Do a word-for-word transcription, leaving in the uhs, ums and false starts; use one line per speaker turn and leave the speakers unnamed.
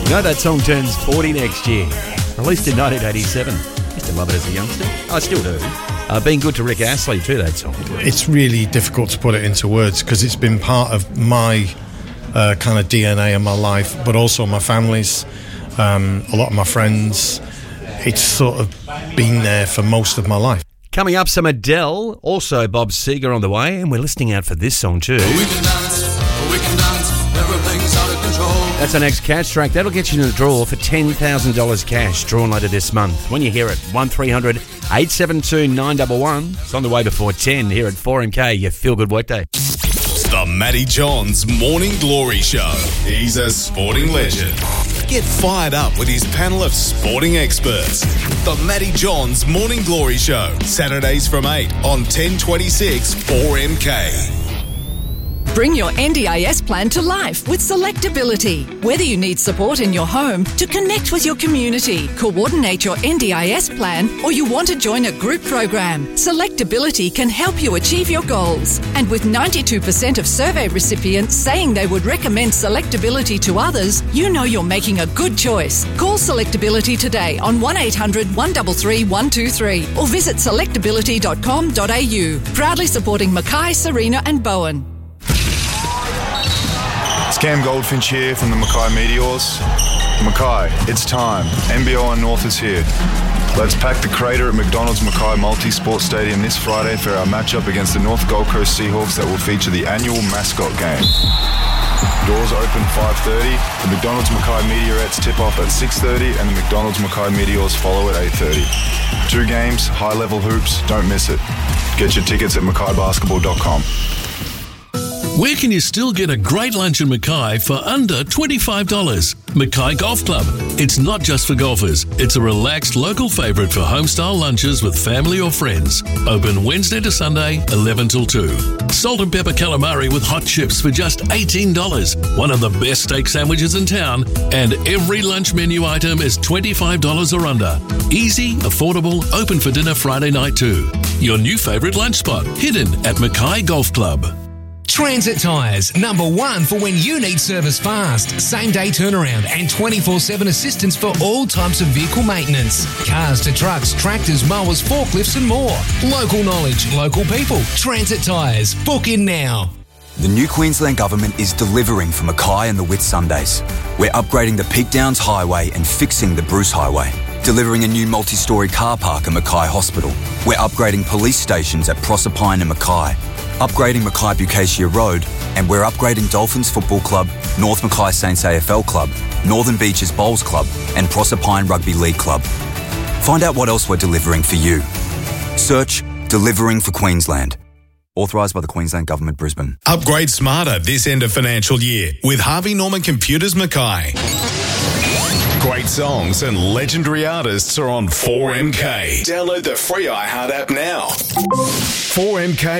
You know that song turns forty next year. Released in nineteen eighty-seven. Used to love it as a youngster. I still do. Uh, Been Good to Rick Astley too, that song.
It's really difficult to put it into words because it's been part of my uh, kind of D N A in my life, but also my family's, um, a lot of my friends. It's sort of been there for most of my life.
Coming up, some Adele, also Bob Seger on the way, and we're listening out for this song too.
We can dance, we can dance, everything's out of control.
That's our next catch track. That'll get you in the draw for ten thousand dollars cash, drawn later this month. When you hear it, one three hundred eight seven two nine one one. It's on the way before ten here at four M K, your feel-good workday.
The Matty Johns Morning Glory Show. He's a sporting legend. Get fired up with his panel of sporting experts. The Matty Johns Morning Glory Show. Saturdays from eight on ten twenty-six four M K.
Bring your N D I S plan to life with Selectability. Whether you need support in your home, to connect with your community, coordinate your N D I S plan, or you want to join a group program, Selectability can help you achieve your goals. And with ninety-two percent of survey recipients saying they would recommend Selectability to others, you know you're making a good choice. Call Selectability today on one eight hundred one three three one two three or visit selectability dot com dot a u. Proudly supporting Mackay, Serena and Bowen.
It's Cam Goldfinch here from the Mackay Meteors. Mackay, it's time. N B O and North is here. Let's pack the crater at McDonald's Mackay Multi-Sport Stadium this Friday for our matchup against the North Gold Coast Seahawks that will feature the annual mascot game. Doors open five thirty. The McDonald's Mackay Meteorettes tip off at six thirty and the McDonald's Mackay Meteors follow at eight thirty. Two games, high-level hoops, don't miss it. Get your tickets at mackay basketball dot com.
Where can you still get a great lunch in Mackay for under twenty-five dollars? Mackay Golf Club. It's not just for golfers. It's a relaxed local favourite for home-style lunches with family or friends. Open Wednesday to Sunday, eleven till two. Salt and pepper calamari with hot chips for just eighteen dollars. One of the best steak sandwiches in town. And every lunch menu item is twenty-five dollars or under. Easy, affordable, open for dinner Friday night too. Your new favourite lunch spot, hidden at Mackay Golf Club.
Transit Tyres, number one for when you need service fast, same-day turnaround and twenty-four seven assistance for all types of vehicle maintenance. Cars to trucks, tractors, mowers, forklifts and more. Local knowledge, local people. Transit Tyres. Book in now.
The new Queensland Government is delivering for Mackay and the Whitsundays. We're upgrading the Peak Downs Highway and fixing the Bruce Highway. Delivering a new multi-storey car park at Mackay Hospital. We're upgrading police stations at Proserpine and Mackay. Upgrading Mackay Bucacia Road, and we're upgrading Dolphins Football Club, North Mackay Saints A F L Club, Northern Beaches Bowls Club, and Proserpine Rugby League Club. Find out what else we're delivering for you. Search Delivering for Queensland. Authorised by the Queensland Government, Brisbane.
Upgrade smarter this end of financial year with Harvey Norman Computers Mackay. Great songs and legendary artists are on four M K. Download the free iHeart app now. four M K